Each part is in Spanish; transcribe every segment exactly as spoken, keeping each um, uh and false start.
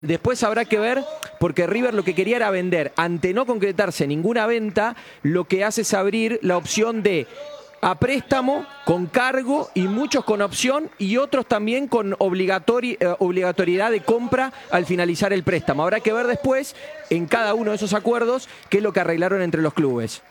Después habrá que ver, porque River lo que quería era vender. Ante no concretarse ninguna venta, lo que hace es abrir la opción de a préstamo, con cargo y muchos con opción y otros también con obligatori eh, obligatoriedad de compra al finalizar el préstamo. Habrá que ver después en cada uno de esos acuerdos qué es lo que arreglaron entre los clubes.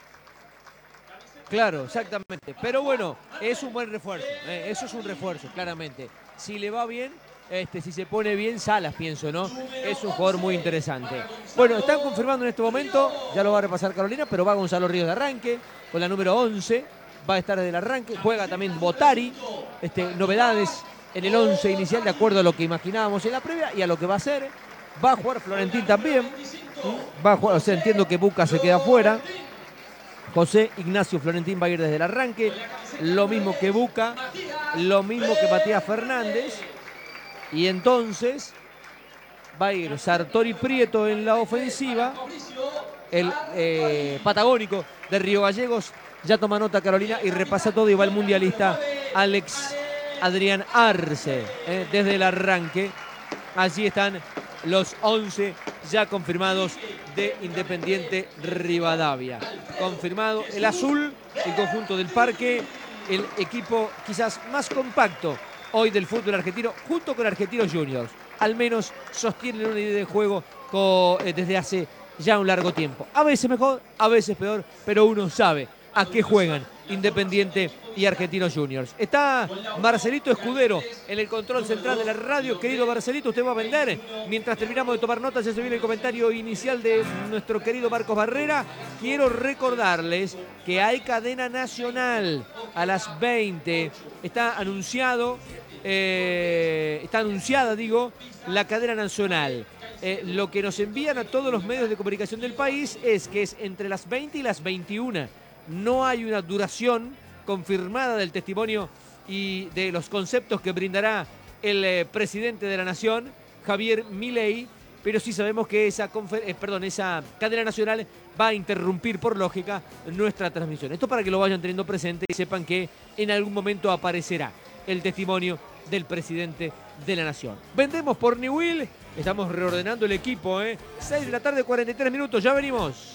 Claro, exactamente. Pero bueno, es un buen refuerzo. Eh, eso es un refuerzo, claramente. Si le va bien, este, si se pone bien, Salas, pienso, ¿no? Es un jugador muy interesante. Bueno, están confirmando en este momento, ya lo va a repasar Carolina, pero va Gonzalo Ríos de arranque, con la número once. Va a estar desde el arranque. Juega también Botari. Este, novedades en el once inicial, de acuerdo a lo que imaginábamos en la previa y a lo que va a hacer. Va a jugar Florentín también. Va a jugar, o sea, entiendo que Buca se queda afuera. José Ignacio Florentín va a ir desde el arranque, lo mismo que Buca, lo mismo que Matías Fernández, y entonces va a ir Sartori Prieto en la ofensiva, el eh, patagónico de Río Gallegos, ya toma nota Carolina y repasa todo y va el mundialista Alex Adrián Arce, eh, desde el arranque. Allí están los once ya confirmados de Independiente Rivadavia. Confirmado el azul, el conjunto del Parque, el equipo quizás más compacto hoy del fútbol argentino, junto con Argentinos Juniors. Al menos sostienen una idea de juego con, eh, desde hace ya un largo tiempo. A veces mejor, a veces peor, pero uno sabe a qué juegan Independiente y Argentinos Juniors. Está Marcelito Escudero en el control central de la radio. Querido Marcelito, usted va a vender. Mientras terminamos de tomar notas, ya se viene el comentario inicial de nuestro querido Marcos Barrera. Quiero recordarles que hay cadena nacional a las veinte. Está anunciado, eh, está anunciada, digo, la cadena nacional. Eh, lo que nos envían a todos los medios de comunicación del país es que es entre las veinte y las veintiuna. No hay una duración confirmada del testimonio y de los conceptos que brindará el eh, presidente de la Nación, Javier Milei, pero sí sabemos que esa, eh, perdón, esa cadena nacional va a interrumpir por lógica nuestra transmisión. Esto para que lo vayan teniendo presente y sepan que en algún momento aparecerá el testimonio del presidente de la Nación. Vendemos por Newell, estamos reordenando el equipo, ¿eh? seis de la tarde, cuarenta y tres minutos, ya venimos.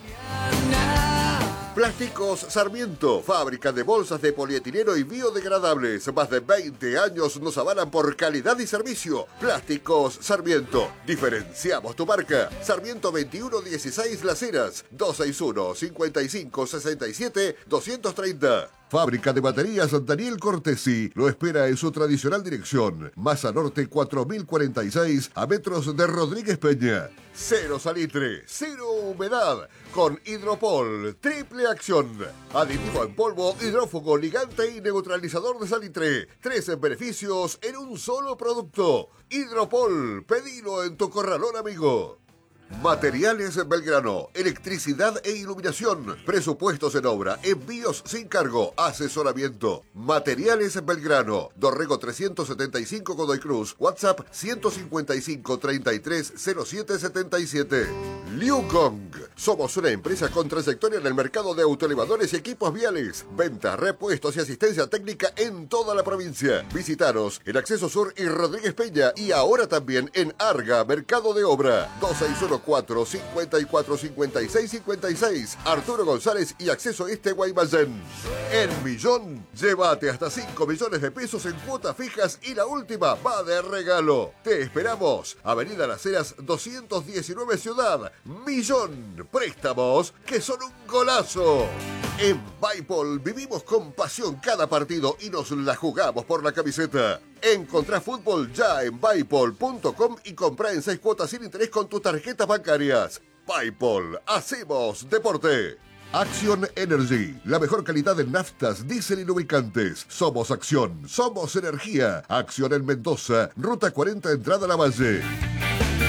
Plásticos Sarmiento, fábrica de bolsas de polietileno y biodegradables. Más de veinte años nos avalan por calidad y servicio. Plásticos Sarmiento. Diferenciamos tu marca. Sarmiento veintiuno dieciséis Las Heras, dos seis uno, cinco cinco, seis siete, dos tres cero. Fábrica de baterías Daniel Cortesi lo espera en su tradicional dirección. Masa Norte cuatro mil cuarenta y seis a metros de Rodríguez Peña. Cero salitre, cero humedad. Con Hidropol, triple acción. Aditivo en polvo, hidrófugo, ligante y neutralizador de salitre. Tres beneficios en un solo producto. Hidropol, pedilo en tu corralón amigo. Materiales Belgrano, electricidad e iluminación, presupuestos en obra, envíos sin cargo, asesoramiento. Materiales Belgrano, Dorrego trescientos setenta y cinco Godoy Cruz, WhatsApp ciento cincuenta y cinco, treinta y tres, cero siete setenta y siete. Liu Kong, somos una empresa con trayectoria en el mercado de autoelevadores y equipos viales. Ventas, repuestos y asistencia técnica en toda la provincia. Visitaros en Acceso Sur y Rodríguez Peña y ahora también en Arga, Mercado de Obra. dos seis uno cuatro, cinco cuatro, cinco seis, cinco seis. Arturo González y Acceso Este Guaymallén. En Millón, llévate hasta cinco millones de pesos en cuotas fijas y la última va de regalo. Te esperamos. Avenida Las Heras doscientos diecinueve Ciudad. Millón. Préstamos que son un golazo. En Bipol vivimos con pasión cada partido y nos la jugamos por la camiseta. Encontrá fútbol ya en bipol punto com y comprá en seis cuotas sin interés con tus tarjetas bancarias. Bipol, hacemos deporte. Action Energy, la mejor calidad en naftas, diésel y lubricantes. Somos Acción, somos energía. Acción en Mendoza, Ruta cuarenta, entrada a La Valle.